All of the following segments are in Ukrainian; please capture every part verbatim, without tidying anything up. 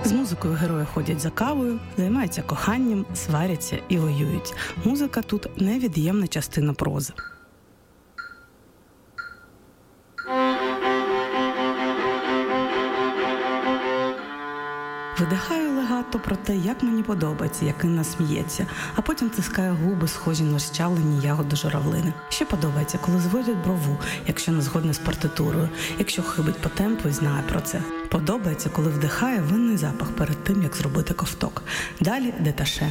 З музикою герої ходять за кавою, займаються коханням, сваряться і воюють. Музика тут невід'ємна частина прози. Видихаю легато про те, як мені подобається, як Інна сміється, а потім тискаю губи, схожі на розчавлені ягоди журавлини. Ще подобається, коли зводять брову, якщо не згодна з партитурою, якщо хибить по темпу і знає про це. Подобається, коли вдихає винний запах перед тим, як зробити ковток. Далі деташе.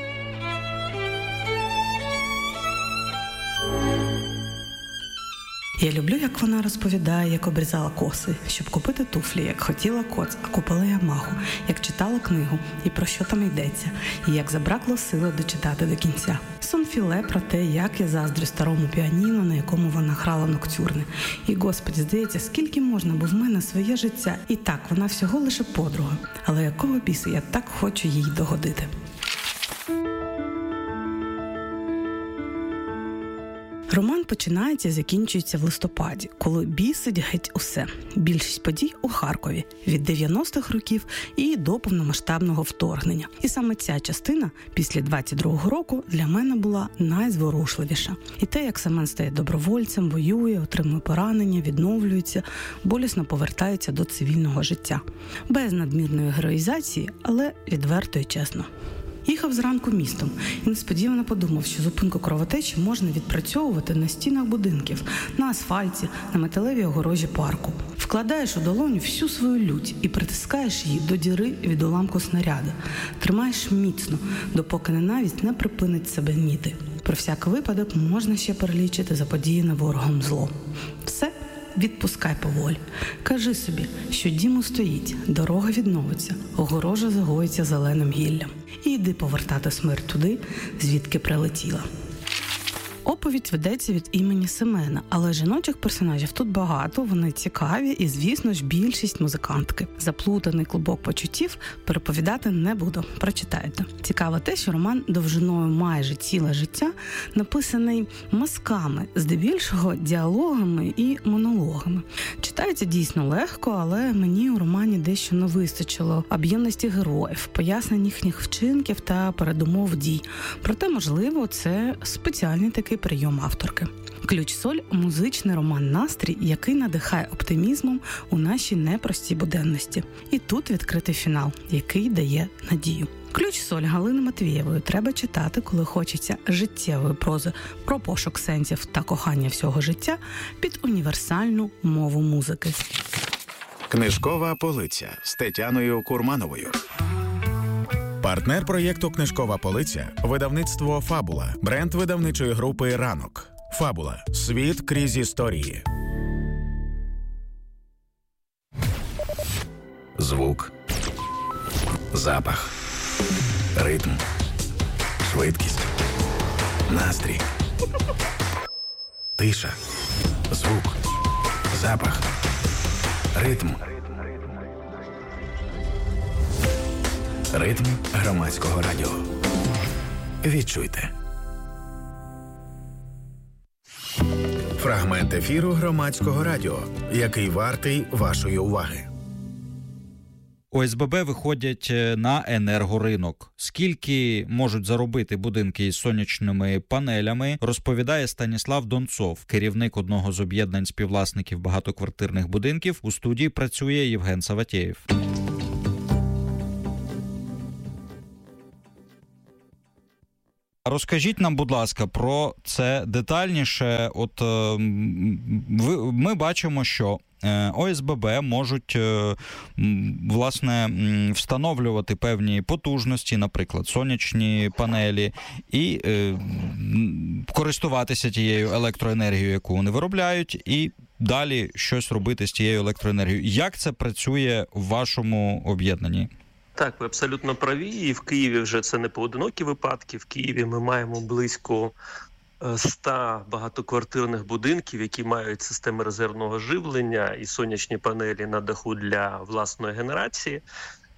Я люблю, як вона розповідає, як обрізала коси, щоб купити туфлі, як хотіла коц, а купила Ямаху, як читала книгу, і про що там йдеться, і як забракло сили дочитати до кінця. Сон-філе про те, як я заздрю старому піаніно, на якому вона грала ноктюрни. І, Господи, здається, скільки можна, бо в мене своє життя. І так, вона всього лише подруга. Але якого біса я так хочу їй догодити. Роман починається і закінчується в листопаді, коли бісить геть усе. Більшість подій у Харкові від дев'яностих років і до повномасштабного вторгнення. І саме ця частина після двадцять другого року для мене була найзворушливіша. І те, як Семен стає добровольцем, воює, отримує поранення, відновлюється, болісно повертається до цивільного життя. Без надмірної героїзації, але відверто і чесно. Їхав зранку містом і несподівано подумав, що зупинку кровотечі можна відпрацьовувати на стінах будинків, на асфальті, на металевій огорожі парку. Вкладаєш у долоню всю свою лють і притискаєш її до діри від уламку снаряда. Тримаєш міцно, допоки ненависть не припинить себе ніти. Про всяк випадок можна ще перелічити заподіяне ворогом зло. Все відпускай поволі. Кажи собі, що дім устоїть, дорога відновиться, огорожа загоїться зеленим гіллям. І йди повертати смерть туди, звідки прилетіла. Оповідь ведеться від імені Семена, але жіночих персонажів тут багато, вони цікаві і, звісно ж, більшість музикантки. Заплутаний клубок почуттів переповідати не буду, прочитайте. Цікаво те, що роман довжиною майже ціле життя написаний мазками, здебільшого діалогами і монологами. Читається дійсно легко, але мені у романі дещо не вистачило об'ємності героїв, пояснень їхніх вчинків та передумов дій. Проте, можливо, це спеціальний такий прийом авторки. «Ключ-соль» – музичний роман-настрій, який надихає оптимізмом у нашій непростій буденності. І тут відкритий фінал, який дає надію. «Ключ-соль» Галини Матвієвої треба читати, коли хочеться життєвої прози про пошук сенсів та кохання всього життя під універсальну мову музики. Книжкова полиця з Тетяною Курмановою. Партнер проєкту «Книжкова полиця» – видавництво «Фабула», бренд видавничої групи «Ранок». «Фабула» – світ крізь історії. Звук, запах, ритм, швидкість, настрій, тиша, звук, запах, ритм. Ритм громадського радіо. Відчуйте. Фрагмент ефіру громадського радіо, який вартий вашої уваги. О Ес Бе Бе виходять на енергоринок. Скільки можуть заробити будинки із сонячними панелями, розповідає Станіслав Донцов, керівник одного з об'єднань співвласників багатоквартирних будинків. У студії працює Євген Саватєєв. Розкажіть нам, будь ласка, про це детальніше. От ви, ми бачимо, що О Ес Бе Бе можуть, власне, встановлювати певні потужності, наприклад, сонячні панелі, і е, користуватися тією електроенергією, яку вони виробляють, і далі щось робити з тією електроенергією. Як це працює в вашому об'єднанні? Так, ви абсолютно праві, і в Києві вже це не поодинокі випадки. В Києві ми маємо близько ста багатоквартирних будинків, які мають системи резервного живлення і сонячні панелі на даху для власної генерації.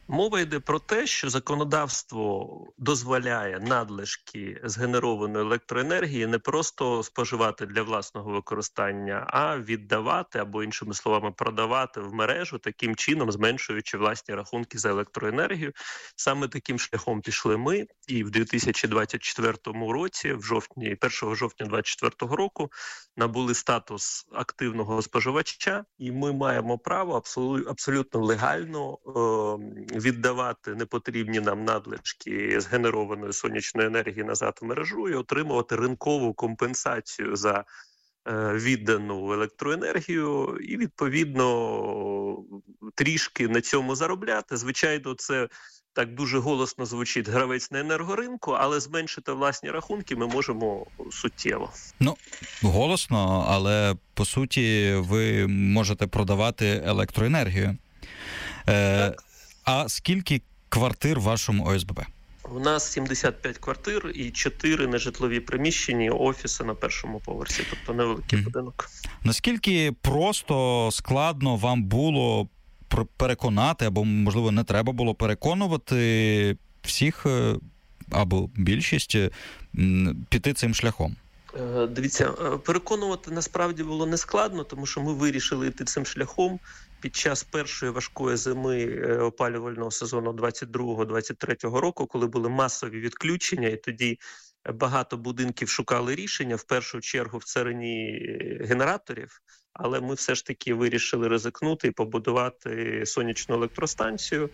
Мова йде про те, що законодавство дозволяє надлишки згенерованої електроенергії не просто споживати для власного використання, а віддавати або, іншими словами, продавати в мережу, таким чином зменшуючи власні рахунки за електроенергію. Саме таким шляхом пішли ми, і в дві тисячі двадцять четвертому році, в жовтні, першого жовтня двадцять четвертого року, набули статус активного споживача, і ми маємо право абсолютно легально е- віддавати непотрібні нам надлишки згенерованої сонячної енергії назад в мережу і отримувати ринкову компенсацію за е, віддану електроенергію і, відповідно, трішки на цьому заробляти. Звичайно, це так дуже голосно звучить гравець на енергоринку, але зменшити власні рахунки ми можемо суттєво. Ну, голосно, але, по суті, ви можете продавати електроенергію. Е, а скільки квартир в вашому О С Б Б? У нас сімдесят п'ять квартир і чотири нежитлові приміщення, офіси на першому поверсі, тобто невеликий mm-hmm. будинок. Наскільки просто, складно вам було переконати, або, можливо, не треба було переконувати всіх, або більшість, піти цим шляхом? Дивіться, переконувати насправді було нескладно, тому що ми вирішили йти цим шляхом під час першої важкої зими опалювального сезону двадцять другого двадцять третього року, коли були масові відключення, і тоді багато будинків шукали рішення, в першу чергу в царині генераторів, але ми все ж таки вирішили ризикнути і побудувати сонячну електростанцію.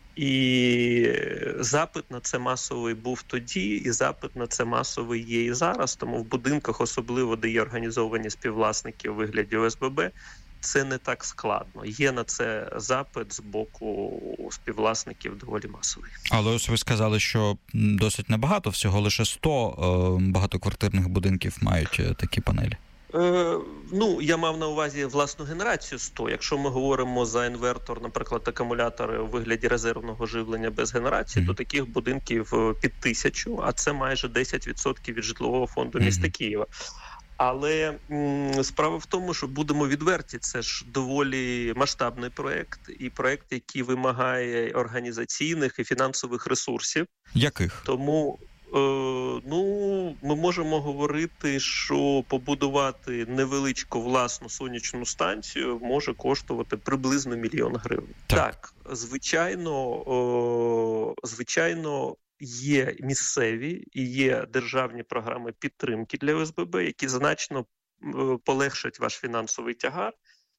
І запит на це масовий був тоді, і запит на це масовий є і зараз. Тому в будинках, особливо де є організовані співвласники у вигляді О С Б Б, це не так складно. Є на це запит з боку співвласників доволі масовий. Але ось ви сказали, що досить небагато, всього лише сто багатоквартирних будинків мають такі панелі. Е, ну, я мав на увазі власну генерацію сто. Якщо ми говоримо за інвертор, наприклад, акумулятори у вигляді резервного живлення без генерації, mm-hmm. то таких будинків під тисячу, а це майже десять відсотків від житлового фонду міста mm-hmm. Києва. Але м, справа в тому, що будемо відверті, це ж доволі масштабний проєкт, і проєкт, який вимагає організаційних і фінансових ресурсів. Яких? Тому... Ну, ми можемо говорити, що побудувати невеличку власну сонячну станцію може коштувати приблизно мільйон гривень. Так, так звичайно, о, звичайно, є місцеві і є державні програми підтримки для О С Б Б, які значно полегшать ваш фінансовий тягар.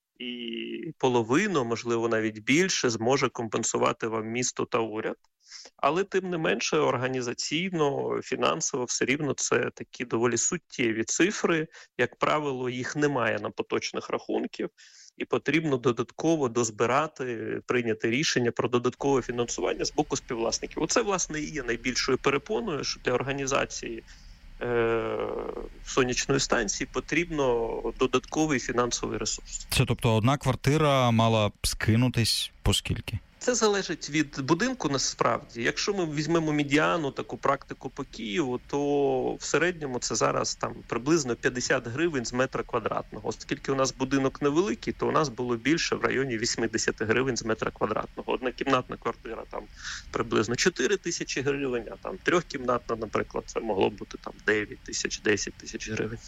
І половину, можливо, навіть більше, зможе компенсувати вам місто та уряд. Але, тим не менше, організаційно, фінансово все рівно це такі доволі суттєві цифри. Як правило, їх немає на поточних рахунків, і потрібно додатково дозбирати, прийняти рішення про додаткове фінансування з боку співвласників. Оце, власне, і є найбільшою перепоною, що для організації е- сонячної станції потрібно додатковий фінансовий ресурс. Це, тобто, одна квартира мала б скинутись по скільки? Це залежить від будинку насправді. Якщо ми візьмемо медіану, таку практику по Києву, то в середньому це зараз там приблизно п'ятдесят гривень з метра квадратного. Оскільки у нас будинок невеликий, то у нас було більше в районі вісімдесят гривень з метра квадратного. Однокімнатна квартира там приблизно чотири тисячі гривень, а там трьохкімнатна, наприклад, це могло бути там дев'ять тисяч, десять тисяч гривень.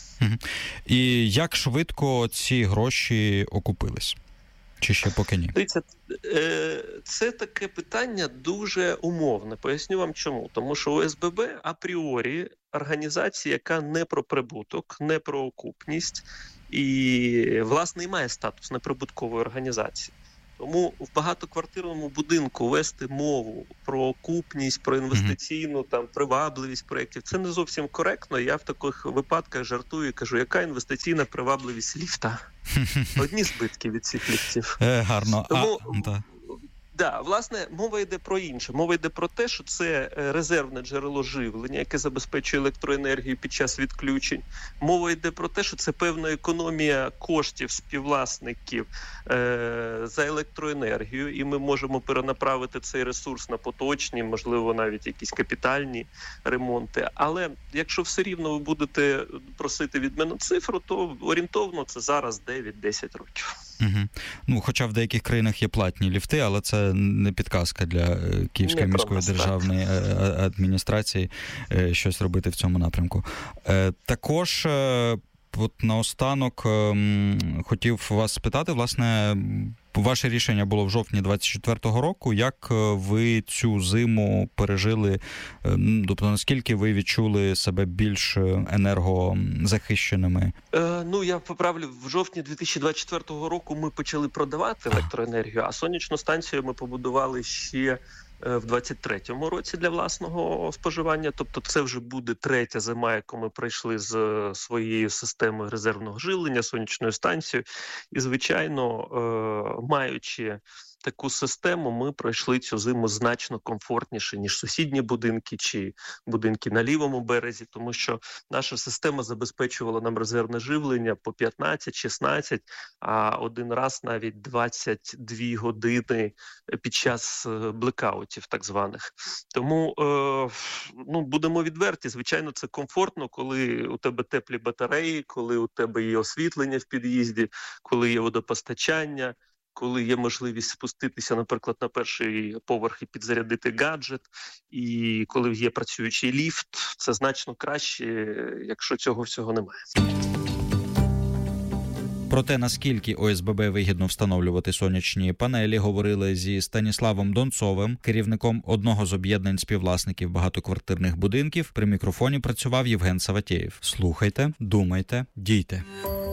І як швидко ці гроші окупились? Чи ще поки ні? Дивіться, це таке питання дуже умовне. Поясню вам чому. Тому що О С Б Б апріорі організація, яка не про прибуток, не про окупність і, власне, і має статус неприбуткової організації. Тому в багатоквартирному будинку вести мову про окупність, про інвестиційну там привабливість проєктів – це не зовсім коректно. Я в таких випадках жартую і кажу, яка інвестиційна привабливість ліфта? Одні збитки від цих ліфтів. Е, гарно. Тому, а, да. Да, власне, мова йде про інше. Мова йде про те, що це резервне джерело живлення, яке забезпечує електроенергію під час відключень. Мова йде про те, що це певна економія коштів співвласників е- за електроенергію, і ми можемо перенаправити цей ресурс на поточні, можливо, навіть якісь капітальні ремонти. Але якщо все рівно ви будете просити від мене цифру, то орієнтовно це зараз дев'ять-десять років. Угу. Ну, хоча в деяких країнах є платні ліфти, але це не підказка для Київської не міської державної адміністрації щось робити в цьому напрямку. Також от наостанок хотів вас спитати, власне, ваше рішення було в жовтні двадцять четвертого року. Як ви цю зиму пережили? Тобто, наскільки ви відчули себе більш енергозахищеними? Е, ну, я поправлю, в жовтні дві тисячі двадцять четвертого року ми почали продавати електроенергію, а сонячну станцію ми побудували ще в двадцять третьому році для власного споживання. Тобто це вже буде третя зима, яку ми пройшли з своєю системою резервного живлення, сонячною станцією. І, звичайно, маючи таку систему, ми пройшли цю зиму значно комфортніше, ніж сусідні будинки чи будинки на лівому березі, тому що наша система забезпечувала нам резервне живлення по п'ятнадцять-шістнадцять, а один раз навіть двадцять дві години під час блекаутів так званих. Тому, е, ну, будемо відверті, звичайно, це комфортно, коли у тебе теплі батареї, коли у тебе є освітлення в під'їзді, коли є водопостачання, коли є можливість спуститися, наприклад, на перший поверх і підзарядити гаджет, і коли є працюючий ліфт, це значно краще, якщо цього всього немає. Про те, наскільки О С Б Б вигідно встановлювати сонячні панелі, говорили зі Станіславом Донцовим, керівником одного з об'єднань співвласників багатоквартирних будинків. При мікрофоні працював Євген Саватєєв. Слухайте, думайте, дійте.